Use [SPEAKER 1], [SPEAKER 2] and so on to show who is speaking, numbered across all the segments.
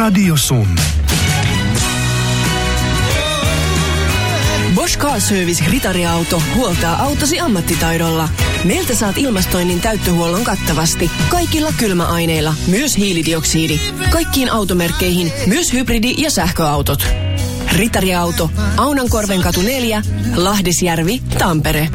[SPEAKER 1] Radio Sun.
[SPEAKER 2] Bosch Car Service Ritariauto huoltaa autosi ammattitaidolla. Meiltä saat ilmastoinnin täyttöhuollon kattavasti. Kaikilla kylmäaineilla, myös hiilidioksidi. Kaikkiin automerkkeihin, myös hybridi- ja sähköautot. Ritariauto, Aunankorvenkatu 4, Lahdesjärvi, Tampere.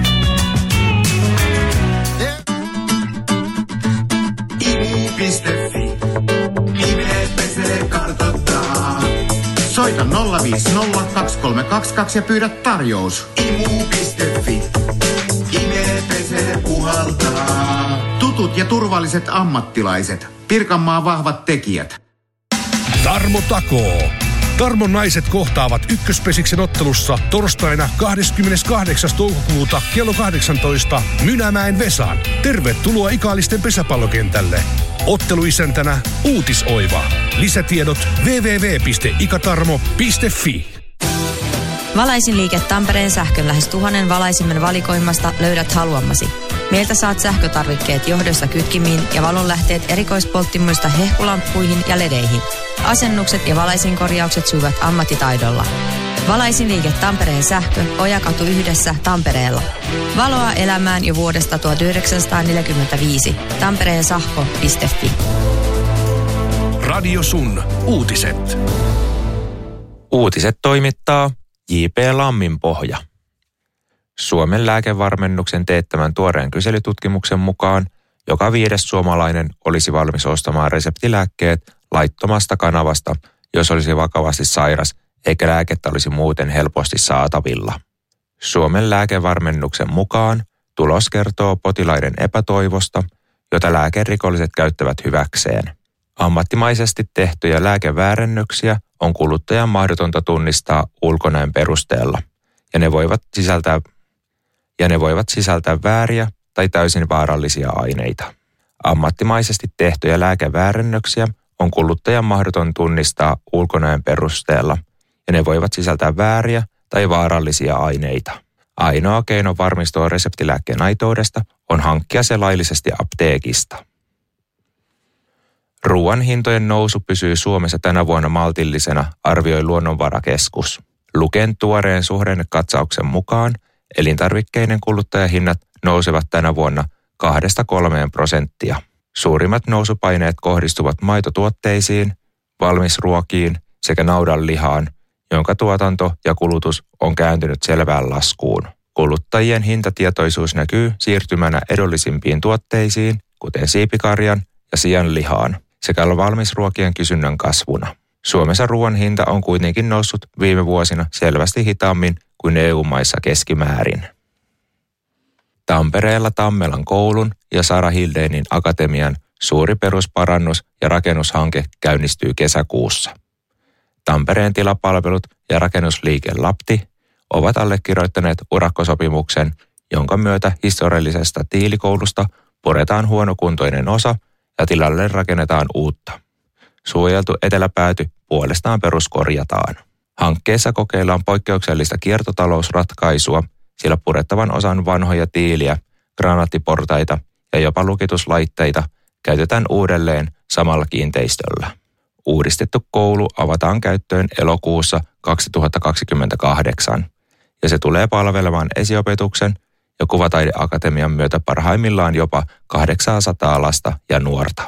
[SPEAKER 3] Imu.fi. IME kartoittaa. Soita 050 2322 ja pyydä tarjous. Imu.fi. IME puhaltaa. Tutut ja turvalliset ammattilaiset. Pirkanmaan vahvat tekijät.
[SPEAKER 1] Tarmo takoo. Tarmon naiset kohtaavat Ykköspesiksen ottelussa torstaina 28. toukokuuta kello 18 Mynämäen Vesan. Tervetuloa Ikaalisten pesäpallokentälle. Otteluisäntänä Uutisoiva. Lisätiedot www.ikatarmo.fi.
[SPEAKER 4] Valaisinliike Tampereen sähkön lähes 1000 valaisimen valikoimasta löydät haluamasi. Meiltä saat sähkötarvikkeet johdosta kytkimiin ja valonlähteet erikoispolttimoista hehkulamppuihin ja ledeihin. Asennukset ja valaisinkorjaukset sujuvat ammattitaidolla. Valaisinliike Tampereen sähkö, Ojakatu 1 Tampereella. Valoa elämään jo vuodesta 1945. tampereensahko.fi.
[SPEAKER 1] Radio Sun. Uutiset.
[SPEAKER 5] Uutiset toimittaa J.P. Lamminpohja. Suomen lääkevarmennuksen teettämän tuoreen kyselytutkimuksen mukaan joka 5. suomalainen olisi valmis ostamaan reseptilääkkeet laittomasta kanavasta, jos olisi vakavasti sairas eikä lääkettä olisi muuten helposti saatavilla. Suomen lääkevarmennuksen mukaan tulos kertoo potilaiden epätoivosta, jota lääkerikolliset käyttävät hyväkseen. Ammattimaisesti tehtyjä lääkeväärennöksiä on kuluttajan mahdotonta tunnistaa ulkonäön perusteella, ja ne voivat sisältää vääriä tai täysin vaarallisia aineita. Ammattimaisesti tehtyjä lääkeväärennöksiä on kuluttajan mahdoton tunnistaa ulkonäön perusteella, ja ne voivat sisältää vääriä tai vaarallisia aineita. Ainoa keino varmistua reseptilääkkeen aitoudesta on hankkia se laillisesti apteekista. Ruoan hintojen nousu pysyy Suomessa tänä vuonna maltillisena, arvioi Luonnonvarakeskus. Luken tuoreen suhdannekatsauksen mukaan elintarvikkeiden kuluttajahinnat nousevat tänä vuonna 2-3%. Suurimmat nousupaineet kohdistuvat maitotuotteisiin, valmisruokiin sekä naudanlihaan, jonka tuotanto ja kulutus on kääntynyt selvään laskuun. Kuluttajien hintatietoisuus näkyy siirtymänä edullisimpiin tuotteisiin, kuten siipikarjan ja sianlihaan, sekä valmisruokien kysynnän kasvuna. Suomessa ruoan hinta on kuitenkin noussut viime vuosina selvästi hitaammin kuin EU-maissa keskimäärin. Tampereella Tammelan koulun ja Sara Hildénin akatemian suuri perusparannus- ja rakennushanke käynnistyy kesäkuussa. Tampereen tilapalvelut ja rakennusliike Lapti ovat allekirjoittaneet urakkosopimuksen, jonka myötä historiallisesta tiilikoulusta puretaan huonokuntoinen osa ja tilalle rakennetaan uutta. Suojeltu eteläpääty puolestaan peruskorjataan. Hankkeessa kokeillaan poikkeuksellista kiertotalousratkaisua, sillä purettavan osan vanhoja tiiliä, granaattiportaita ja jopa lukituslaitteita käytetään uudelleen samalla kiinteistöllä. Uudistettu koulu avataan käyttöön elokuussa 2028 ja se tulee palvelemaan esiopetuksen ja Kuvataideakatemian myötä parhaimmillaan jopa 800 lasta ja nuorta.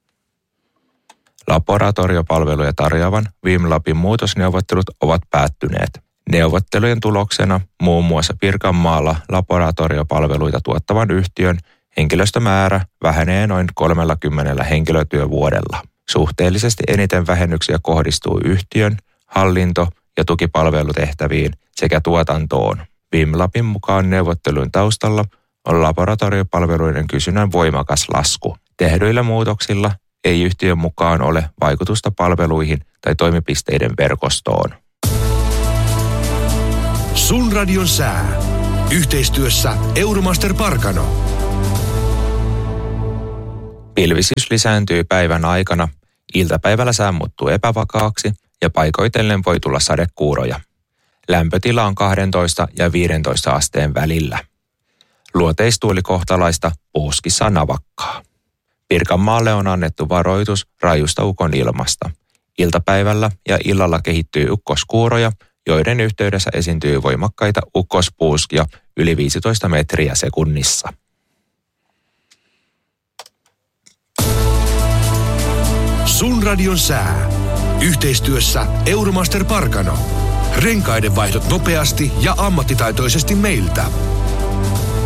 [SPEAKER 5] Laboratoriopalveluja tarjoavan Vimlabin muutosneuvottelut ovat päättyneet. Neuvottelujen tuloksena muun muassa Pirkanmaalla laboratoriopalveluita tuottavan yhtiön henkilöstömäärä vähenee noin 30 henkilötyövuodella. Suhteellisesti eniten vähennyksiä kohdistuu yhtiön, hallinto- ja tukipalvelutehtäviin sekä tuotantoon. Vimlabin mukaan neuvottelun taustalla on laboratoriopalveluiden kysynnän voimakas lasku. Tehdyillä muutoksilla ei yhtiön mukaan ole vaikutusta palveluihin tai toimipisteiden verkostoon.
[SPEAKER 1] Sun radion sää. Yhteistyössä Euromaster Parkano.
[SPEAKER 5] Pilvisyys lisääntyy päivän aikana, iltapäivällä sää muuttuu epävakaaksi ja paikoitellen voi tulla sadekuuroja. Lämpötila on 12 ja 15 asteen välillä. Luoteistuulikohtalaista puuskissa navakkaa. Pirkanmaalle on annettu varoitus rajusta ukonilmasta. Iltapäivällä ja illalla kehittyy ukkoskuuroja, joiden yhteydessä esiintyy voimakkaita ukkospuuskia yli 15 metriä sekunnissa.
[SPEAKER 1] Sun radion sää. Yhteistyössä Euromaster Parkano. Renkaiden vaihdot nopeasti ja ammattitaitoisesti meiltä.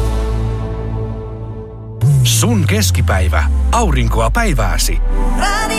[SPEAKER 1] Sun keskipäivä. Aurinkoa päivääsi.